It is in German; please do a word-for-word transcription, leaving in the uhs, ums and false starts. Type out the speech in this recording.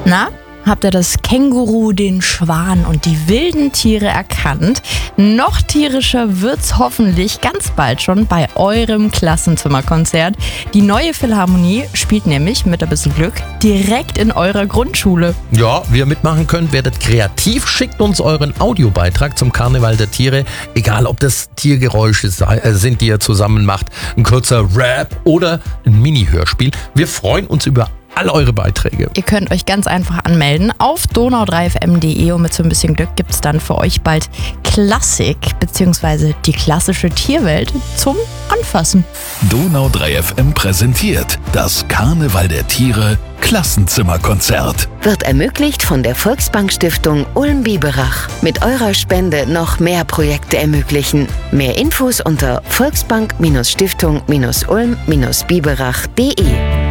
Na, habt ihr das Känguru, den Schwan und die wilden Tiere erkannt? Noch tierischer wird's hoffentlich ganz bald schon bei eurem Klassenzimmerkonzert. Die neue Philharmonie spielt nämlich mit ein bisschen Glück direkt in eurer Grundschule. Ja, wie ihr mitmachen könnt, werdet kreativ, schickt uns euren Audiobeitrag zum Karneval der Tiere. Egal, ob das Tiergeräusche sind, die ihr zusammen macht, ein kurzer Rap oder ein Mini-Hörspiel. Wir freuen uns über all eure Beiträge. Ihr könnt euch ganz einfach anmelden auf donau drei f m punkt d e und mit so ein bisschen Glück gibt es dann für euch bald Klassik bzw. die klassische Tierwelt zum Anfassen. Donau drei F M präsentiert das Karneval der Tiere Klassenzimmerkonzert. Wird ermöglicht von der Volksbank-Stiftung Ulm-Biberach. Mit eurer Spende noch mehr Projekte ermöglichen. Mehr Infos unter volksbank-stiftung-ulm-biberach punkt de.